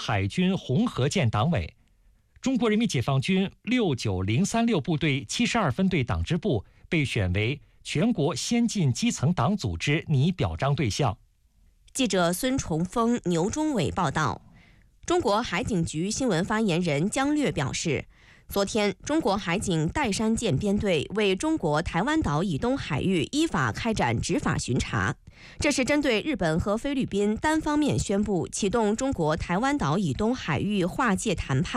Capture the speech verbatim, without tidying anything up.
海军红河舰党委。中国人民解放军六九零三六部队七十二分队党支部被选为全国先进基层党组织拟表彰对象。 记者孙崇峰、牛忠伟报道。中国海警局新闻发言人姜略表示，昨天，中国海警岱山舰编队为中国台湾岛以东海域依法开展执法巡查，这是针对日本和菲律宾单方面宣布启动中国台湾岛以东海域划界谈判